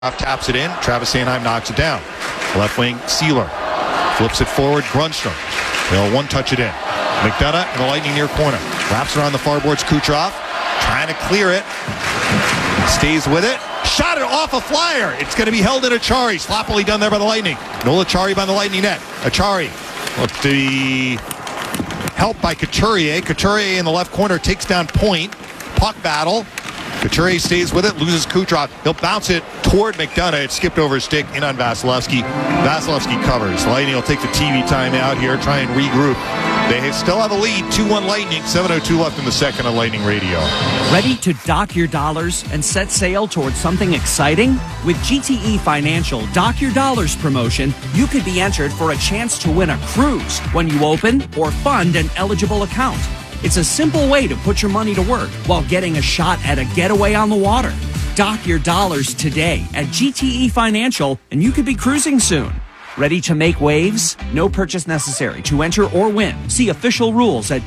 Taps it in. Travis Sanheim knocks it down. Left wing, Sealer. Flips it forward, Grunstrom. They'll one-touch it in. McDonough in the Lightning near corner. Wraps around the far boards, Kucherov. Trying to clear it. Stays with it. Shot it off a flyer. It's going to be held in Achari. Sloppily done there by the Lightning. Noel Achari by the Lightning net. Achari. Look to be helped by Couturier. Couturier in the left corner takes down Point. Puck battle. Couturier stays with it, loses Kucherov. He'll bounce it toward McDonough. It skipped over his stick, in on Vasilevsky. Vasilevsky covers. Lightning will take the TV timeout here, try and regroup. They still have a lead, 2-1 Lightning, 7:02 left in the second on Lightning Radio. Ready to dock your dollars and set sail towards something exciting? With GTE Financial Dock Your Dollars promotion, you could be entered for a chance to win a cruise when you open or fund an eligible account. It's a simple way to put your money to work while getting a shot at a getaway on the water. Dock your dollars today at GTE Financial, and you could be cruising soon. Ready to make waves? No purchase necessary to enter or win. See official rules at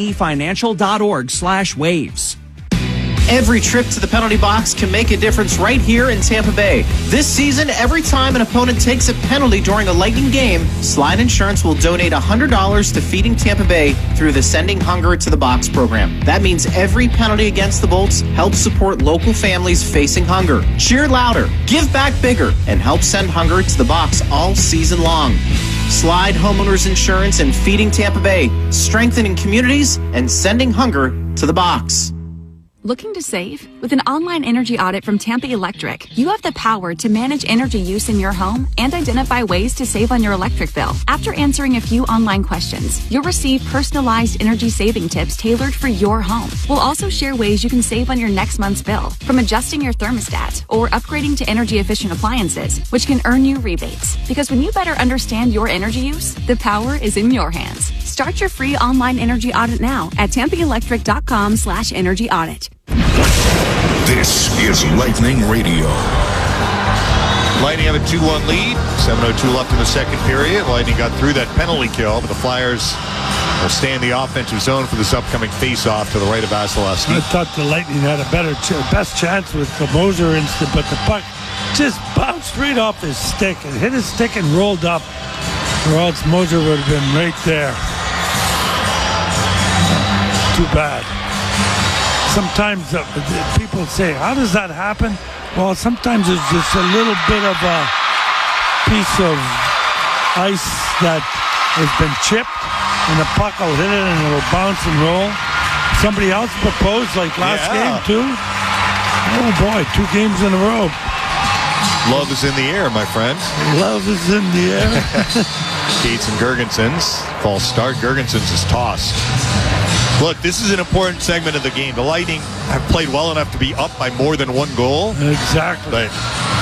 gtefinancial.org/waves. Every trip to the penalty box can make a difference right here in Tampa Bay. This season, every time an opponent takes a penalty during a Lightning game, Slide Insurance will donate $100 to Feeding Tampa Bay through the Sending Hunger to the Box program. That means every penalty against the Bolts helps support local families facing hunger. Cheer louder, give back bigger, and help send hunger to the box all season long. Slide Homeowners Insurance and Feeding Tampa Bay, strengthening communities and sending hunger to the box. Looking to save? With an online energy audit from Tampa Electric, you have the power to manage energy use in your home and identify ways to save on your electric bill. After answering a few online questions, you'll receive personalized energy saving tips tailored for your home. We'll also share ways you can save on your next month's bill, from adjusting your thermostat or upgrading to energy efficient appliances, which can earn you rebates. Because when you better understand your energy use, the power is in your hands. Start your free online energy audit now at tampaelectric.com/energy audit. This is Lightning Radio. Lightning have a 2-1 lead. 7:02 left in the second period. Lightning got through that penalty kill, but the Flyers will stay in the offensive zone for this upcoming face-off to the right of Vasilevsky. I thought the Lightning had a best chance with the Moser instant, but the puck just bounced right off his stick. It hit his stick and rolled up, or else Moser would have been right there. Too bad. Sometimes people say, how does that happen? Well, sometimes it's just a little bit of a piece of ice that has been chipped, and the puck will hit it and it'll bounce and roll. Somebody else proposed, like last game, too. Oh, boy, 2 games in a row. Love is in the air, my friend. Love is in the air. Gates and Girgensons. False start. Girgensons is tossed. Look, this is an important segment of the game. The Lightning have played well enough to be up by more than 1 goal. Exactly. But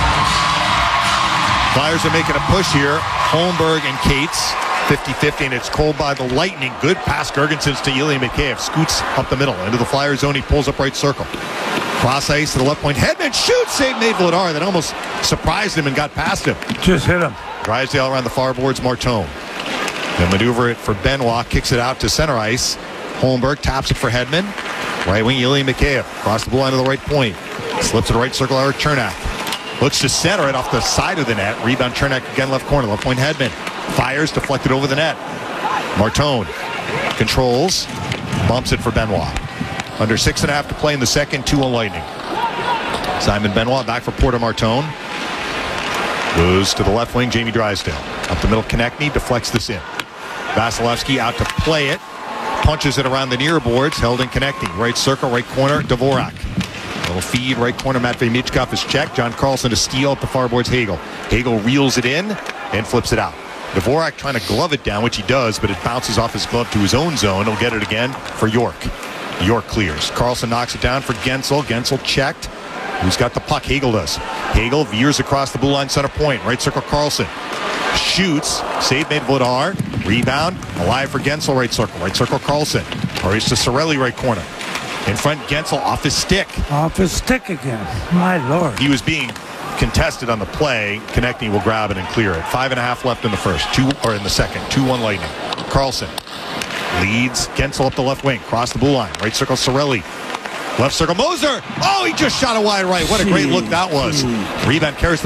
Flyers are making a push here. Holmberg and Cates, 50-50, and it's called by the Lightning. Good pass, Girgensons to Ilya Mikheyev. Scoots up the middle. Into the Flyers zone, he pulls up right circle. Cross ice to the left point. Hedman shoots, save made Vladar. That almost surprised him and got past him. Just hit him. Drysdale around the far boards, Martone. They'll maneuver it for Benoit, kicks it out to center ice. Holmberg taps it for Hedman. Right wing, Ilya Mikheyev. Across the blue line to the right point. Slips to the right circle, Eric Chernak. Looks to center it off the side of the net. Rebound, Chernak again, left corner. Left point, Hedman. Fires, deflected over the net. Martone controls. Bumps it for Benoit. Under 6.5 to play in the second, 2-1 Lightning. Simon Benoit back for Porter Martone. Goes to the left wing, Jamie Drysdale. Up the middle, Konechny deflects this in. Vasilevsky out to play it. Punches it around the near boards, held in Konechny. Right circle, right corner, Dvorak. Little feed, right corner, Matvei Michkov is checked. John Carlson to steal at the far boards, Hagel. Hagel reels it in and flips it out. Dvorak trying to glove it down, which he does, but it bounces off his glove to his own zone. He'll get it again for York. York clears. Carlson knocks it down for Gensel. Gensel checked. Who's got the puck? Hagel does. Hagel veers across the blue line center point. Right circle, Carlson. Shoots. Save made Vladar. Rebound. Alive for Gensel. Right circle, Carlson. Hurries to Cirelli, right corner. In front, Gensel off his stick. Off his stick again. My Lord. He was being contested on the play. Konechny will grab it and clear it. 5.5 left in the first. In the second. 2-1 Lightning. Carlson leads Gensel up the left wing. Cross the blue line. Right circle, Cirelli. Left circle, Moser. Oh, he just shot a wide right. What a great look that was. Rebound carries